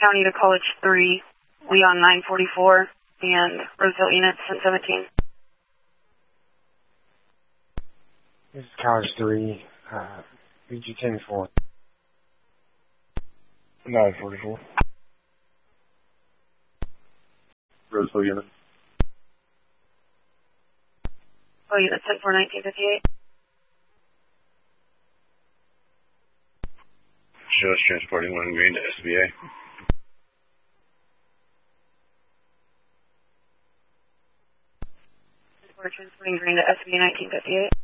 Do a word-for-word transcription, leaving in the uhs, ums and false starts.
County to College three, Leon nine forty-four, and Roseville Unit ten seventeen. This is College three, uh, B G ten four. nine forty-four. Roseville Unit. Oh, Unit ten four nineteen fifty-eight. Shows transporting one green to S B A. We're transporting green to S B A nineteen fifty-eight.